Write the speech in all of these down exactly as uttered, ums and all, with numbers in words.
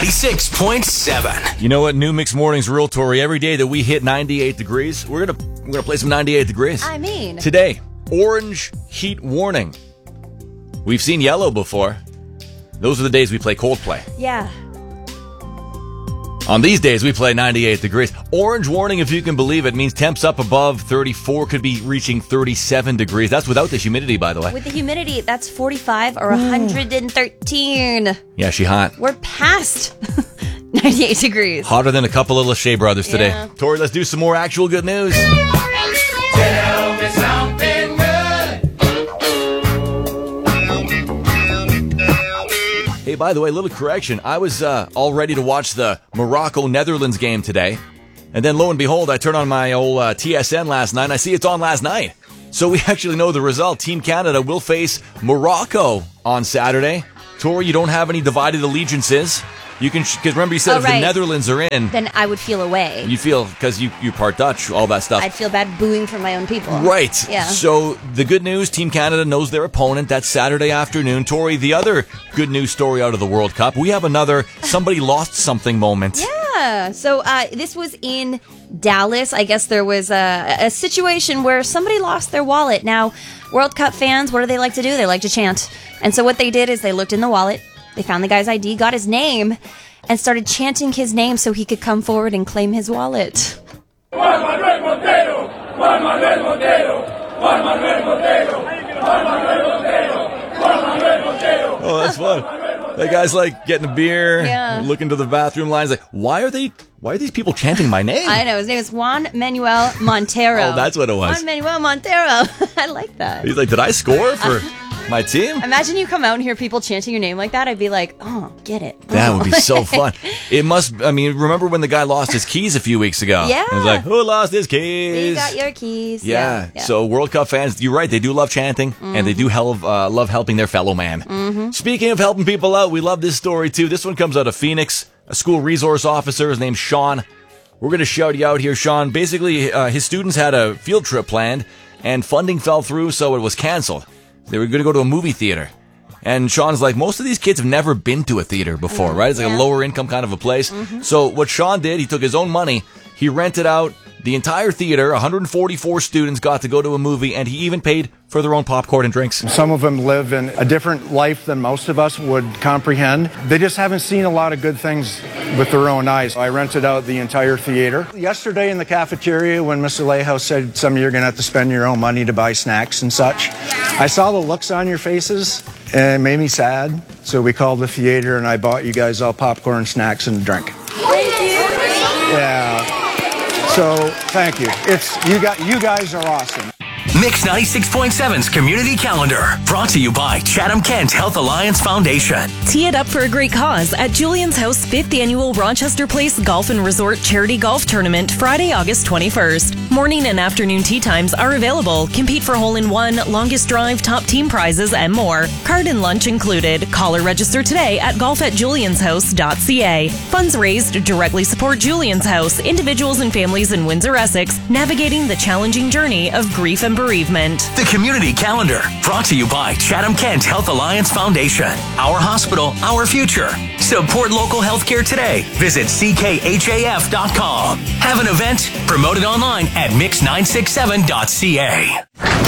ninety-six point seven. You know what? New Mix Mornings rule, Tori. Every day that we hit ninety-eight degrees, we're gonna we're gonna play some ninety-eight degrees. I mean, today, orange heat warning. We've seen yellow before. Those are the days we play Coldplay. Yeah. On these days, we play ninety-eight degrees. Orange warning, if you can believe it, means temps up above thirty-four, could be reaching thirty-seven degrees. That's without the humidity, by the way. With the humidity, that's forty-five or one hundred thirteen. Yeah, she hot. We're past ninety-eight degrees. Hotter than a couple of Lachey brothers today. Yeah. Tori, let's do some more actual good news. Tell me something good. Hey, by the way, little correction. I was uh, all ready to watch the Morocco-Netherlands game today. And then, lo and behold, I turned on my old uh, T S N last night, and I see it's on last night. So we actually know the result. Team Canada will face Morocco on Saturday. Tori, you don't have any divided allegiances. You can, because remember you said Oh, if right. the Netherlands are in, Then I would feel away. you feel, because you, you're part Dutch, all that stuff. I'd feel bad booing for my own people. Right. Yeah. So the good news, Team Canada knows their opponent. That's Saturday afternoon. Tori, the other good news story out of the World Cup, we have another somebody lost something moment. Yeah. So uh, this was in Dallas. I guess there was a, a situation where somebody lost their wallet. Now, World Cup fans, what do they like to do? They like to chant. And so what they did is they looked in the wallet, they found the guy's I D, got his name, and started chanting his name so he could come forward and claim his wallet. Juan Manuel Montero! Juan Manuel Montero! Juan Manuel Montero! Juan Manuel Montero! Juan Manuel Montero! Oh, that's fun. That guy's like getting a beer, Yeah. looking to the bathroom lines, like, why are they, why are these people chanting my name? I know. His name is Juan Manuel Montero. Oh, that's what it was. Juan Manuel Montero. I like that. He's like, did I score for my team? Imagine you come out and hear people chanting your name like that. I'd be like, oh, get it. That Oh. would be so fun. It must, I mean, remember when the guy lost his keys a few weeks ago? Yeah. He was like, who lost his keys? You got your keys. Yeah. Yeah. So World Cup fans, you're right. They do love chanting, mm-hmm. and they do help, uh, love helping their fellow man. Mm-hmm. Speaking of helping people out, we love this story too. This one comes out of Phoenix. A school resource officer, his name's Sean. We're going to shout you out here, Sean. Basically, uh, his students had a field trip planned, and funding fell through, so it was canceled. They were going to go to a movie theater. And Sean's like, most of these kids have never been to a theater before, right? It's like Yeah. a lower income kind of a place. Mm-hmm. So what Sean did, he took his own money, he rented out the entire theater, one hundred forty-four students got to go to a movie, and he even paid for their own popcorn and drinks. Some of them live in a different life than most of us would comprehend. They just haven't seen a lot of good things with their own eyes. I rented out the entire theater. Yesterday in the cafeteria, when Mister Layhouse said some of you are going to have to spend your own money to buy snacks and such, I saw the looks on your faces, and it made me sad. So we called the theater, and I bought you guys all popcorn, snacks, and a drink. Thank you. Yeah. So thank you. It's you got you guys are awesome. Mix ninety-six point seven's Community Calendar, brought to you by Chatham-Kent Health Alliance Foundation. Tee it up for a great cause at Julian's House fifth Annual Rochester Place Golf and Resort Charity Golf Tournament, Friday, August twenty-first. Morning and afternoon tee times are available. Compete for hole-in-one, longest drive, top team prizes, and more. Card and lunch included. Call or register today at golf at julians house dot c a. Funds raised directly support Julian's House, individuals and families in Windsor, Essex, navigating the challenging journey of grief and bereavement. The Community Calendar, brought to you by Chatham-Kent Health Alliance Foundation. Our hospital, our future. Support local healthcare today. Visit c k h a f dot com. Have an event? Promote it online at mix nine six seven dot c a.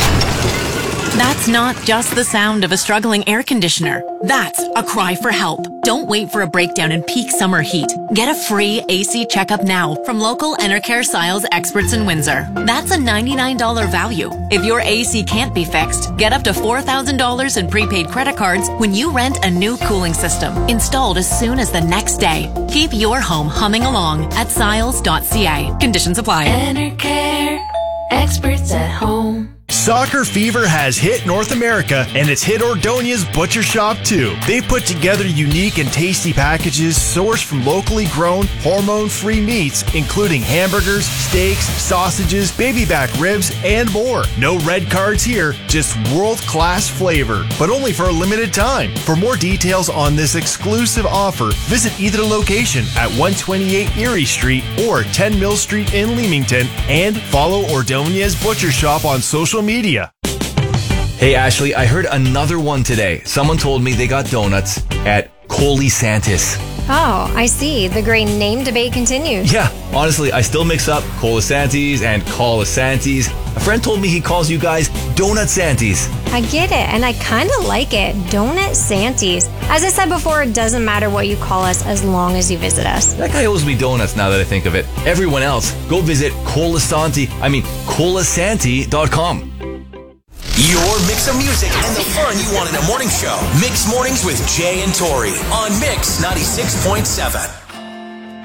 That's not just the sound of a struggling air conditioner. That's a cry for help. Don't wait for a breakdown in peak summer heat. Get a free A C checkup now from local Enercare Siles experts in Windsor. That's a ninety-nine dollars value. If your A C can't be fixed, get up to four thousand dollars in prepaid credit cards when you rent a new cooling system, installed as soon as the next day. Keep your home humming along at siles dot c a. Conditions apply. Enercare, experts at home. Soccer fever has hit North America, and it's hit Ordonia's Butcher Shop too. They put together unique and tasty packages sourced from locally grown, hormone-free meats, including hamburgers, steaks, sausages, baby back ribs, and more. No red cards here, just world-class flavor, but only for a limited time. For more details on this exclusive offer, visit either location at one twenty-eight Erie Street or ten Mill Street in Leamington, and follow Ordonia's Butcher Shop on social media. Hey, Ashley, I heard another one today. Someone told me they got donuts at Colisantis. Oh, I see. The great name debate continues. Yeah, honestly, I still mix up Colasantis and Colasantis. A friend told me he calls you guys Donut Santies. I get it, and I kind of like it. Donut Santies. As I said before, it doesn't matter what you call us as long as you visit us. That guy owes me donuts now that I think of it. Everyone else, go visit Colasanti, I mean, colasanti dot com. Your mix of music and the fun you want in a morning show. Mix Mornings with Jay and Tori on Mix ninety-six point seven.